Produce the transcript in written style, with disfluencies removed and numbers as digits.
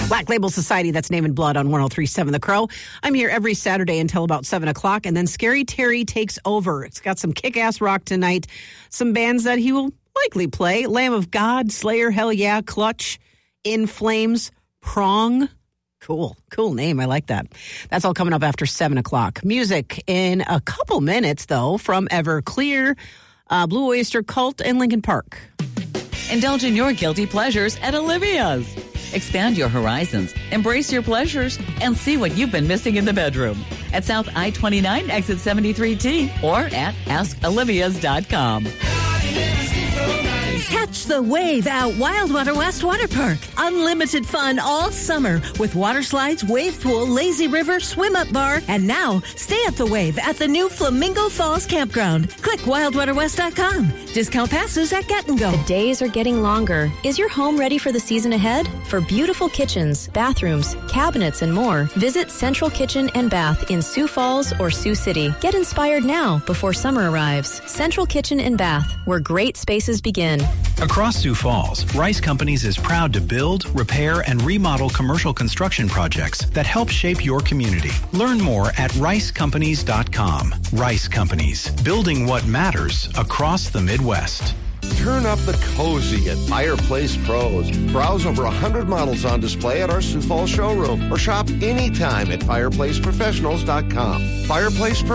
Black Label Society, that's Name and Blood on 103.7 The Crow. I'm here every Saturday until about 7 o'clock, and then Scary Terry takes over. It's got some kick-ass rock tonight, some bands that he will likely play. Lamb of God, Slayer, Hell Yeah, Clutch, In Flames, Prong. Cool name. I like that. That's all coming up after 7 o'clock. Music in a couple minutes, though, from Everclear, Blue Oyster Cult, and Linkin Park. Indulge in your guilty pleasures at Olivia's. Expand your horizons, embrace your pleasures, and see what you've been missing in the bedroom. At South I-29, exit 73T, or at askolivias.com. Catch the wave at Wildwater West Water Park. Unlimited fun all summer with water slides, wave pool, lazy river, swim-up bar, and now stay at the wave at the new Flamingo Falls Campground. Click wildwaterwest.com. Discount passes at Get and Go. The days are getting longer. Is your home ready for the season ahead? For beautiful kitchens, bathrooms, cabinets, and more, visit Central Kitchen and Bath in Sioux Falls or Sioux City. Get inspired now before summer arrives. Central Kitchen and Bath, where great spaces begin. Across Sioux Falls, Rice Companies is proud to build, repair, and remodel commercial construction projects that help shape your community. Learn more at ricecompanies.com. Rice Companies, building what matters across the Midwest. Turn up the cozy at Fireplace Pros. Browse over 100 models on display at our Sioux Falls showroom or shop anytime at fireplaceprofessionals.com. Fireplace Pros.